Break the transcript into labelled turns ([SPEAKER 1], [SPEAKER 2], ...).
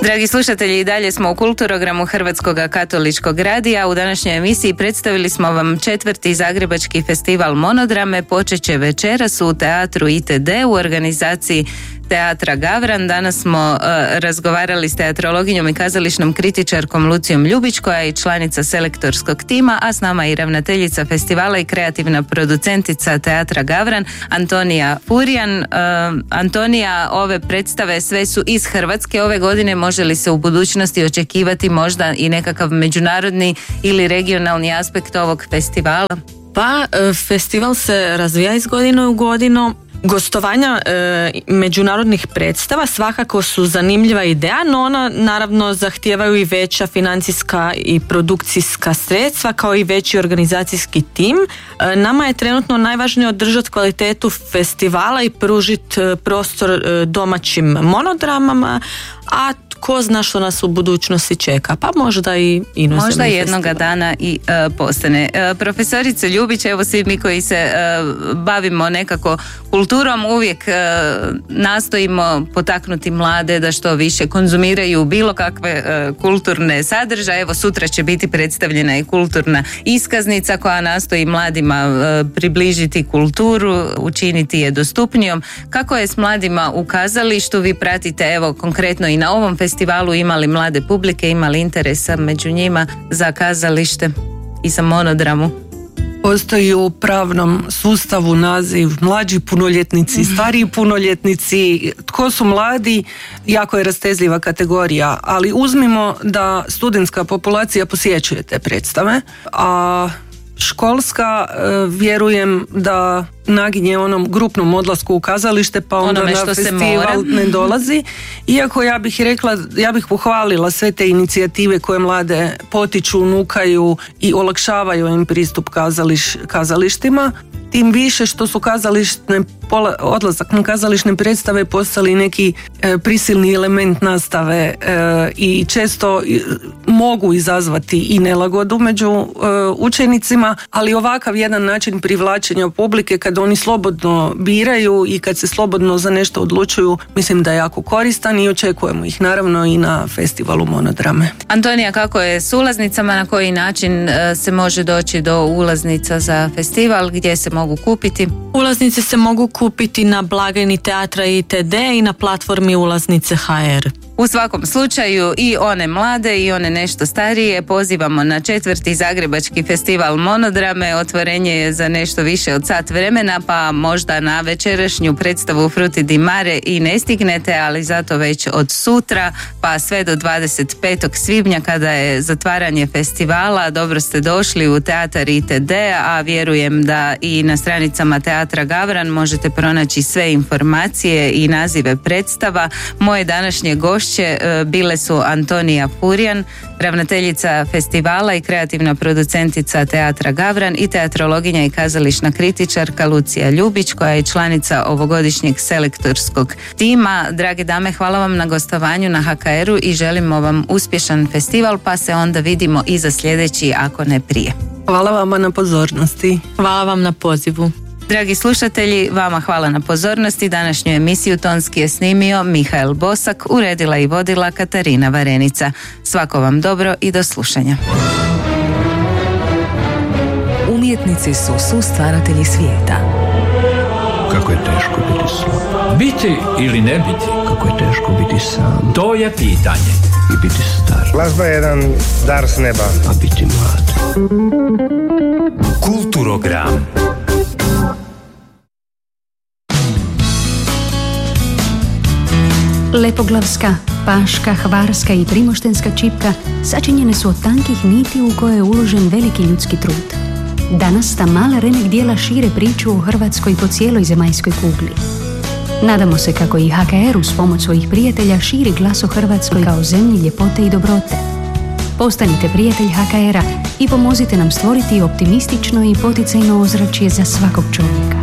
[SPEAKER 1] Dragi slušatelji, i dalje smo u Kulturogramu Hrvatskog katoličkog radija. U današnjoj emisiji predstavili smo vam 4. Zagrebački festival monodrame. Počet će večeras u teatru ITD u organizaciji Teatra Gavran. Danas smo razgovarali s teatrologinjom i kazališnom kritičarkom Lucijom Ljubić, koja je i članica selektorskog tima, a s nama i ravnateljica festivala i kreativna producentica Teatra Gavran, Antonija Furijan. Antonija, ove predstave sve su iz Hrvatske ove godine. Može li se u budućnosti očekivati možda i nekakav međunarodni ili regionalni aspekt ovog festivala?
[SPEAKER 2] Pa, festival se razvija iz godine u godinu. Gostovanja međunarodnih predstava svakako su zanimljiva ideja, no ona naravno zahtijevaju i veća financijska i produkcijska sredstva, kao i veći organizacijski tim. Nama je trenutno najvažnije održati kvalitetu festivala i pružiti prostor domaćim monodramama, a ko zna što nas u budućnosti čeka, pa možda i inozemni
[SPEAKER 1] možda
[SPEAKER 2] festival.
[SPEAKER 1] Jednoga dana i postane. Profesorice Ljubić, evo svi mi koji se bavimo nekako kulturom uvijek nastojimo potaknuti mlade da što više konzumiraju bilo kakve kulturne sadržaje. Evo sutra će biti predstavljena i kulturna iskaznica koja nastoji mladima približiti kulturu, učiniti je dostupnijom. Kako je s mladima u kazalištu? Vi pratite evo konkretno i na ovom festivalu, imali mlade publike, imali interesa među njima za kazalište i za monodramu?
[SPEAKER 3] Postoji u pravnom sustavu naziv mlađi punoljetnici, stariji punoljetnici. Tko su mladi, jako je rastezljiva kategorija, ali uzmimo da studentska populacija posjećuje te predstave, a školska vjerujem da naginje onom grupnom odlasku u kazalište, pa onda na festival ne dolazi. Iako ja bih pohvalila sve te inicijative koje mlade potiču, nukaju i olakšavaju im pristup kazalištima. Tim više što su odlazak na kazališne predstave postali neki prisilni element nastave i često mogu izazvati i nelagodu među učenicima, ali ovakav jedan način privlačenja publike kad oni slobodno biraju i kad se slobodno za nešto odlučuju, mislim da je jako koristan i očekujemo ih naravno i na festivalu monodrame.
[SPEAKER 1] Antonija, kako je s ulaznicama, na koji način se može doći do ulaznica za festival, gdje se mogu kupiti?
[SPEAKER 2] Ulaznice se mogu kupiti na blagajni Teatra ITD i na platformi Ulaznice.hr.
[SPEAKER 1] U svakom slučaju i one mlade i one nešto starije pozivamo na 4. Zagrebački festival monodrame. Otvorenje je za nešto više od sat vremena, pa možda na večerašnju predstavu Fruti di Mare i ne stignete, ali zato već od sutra pa sve do 25. svibnja kada je zatvaranje festivala. Dobro ste došli u Teatar ITD, a vjerujem da i na stranicama Teatra Gavran možete pronaći sve informacije i nazive predstava. Moje današnje gošće bile su Antonija Furijan, ravnateljica festivala i kreativna producentica Teatra Gavran, i teatrologinja i kazališna kritičarka Lucija Ljubić, koja je članica ovogodišnjeg selektorskog tima. Drage dame, hvala vam na gostovanju na HKR-u i želimo vam uspješan festival, pa se onda vidimo i za sljedeći, ako ne prije.
[SPEAKER 3] Hvala vama na pozornosti.
[SPEAKER 2] Hvala vam na pozivu.
[SPEAKER 1] Dragi slušatelji, vama hvala na pozornosti. Današnju emisiju tonski je snimio Mihael Bosak, uredila i vodila Katarina Varenica. Svako vam dobro i do slušanja.
[SPEAKER 4] Umjetnici su sustvaratelji svijeta.
[SPEAKER 5] Kako je teško biti slab.
[SPEAKER 6] Biti ili ne biti?
[SPEAKER 5] Kako je teško biti sam.
[SPEAKER 6] To je pitanje.
[SPEAKER 5] I biti star.
[SPEAKER 7] Glazba je jedan dar s neba.
[SPEAKER 5] A biti mlad.
[SPEAKER 6] Kulturogram.
[SPEAKER 8] Lepoglavska, paška, hvarska i primoštenska čipka sačinjene su od tankih niti u koje je uložen veliki ljudski trud. Danas ta mala remek dijela šire priču o Hrvatskoj po cijeloj zemaljskoj kugli. Nadamo se kako i HKR uz pomoć svojih prijatelja širi glas o Hrvatskoj kao zemlji ljepote i dobrote. Postanite prijatelj HKR-a i pomozite nam stvoriti optimistično i poticajno ozračje za svakog čovjeka.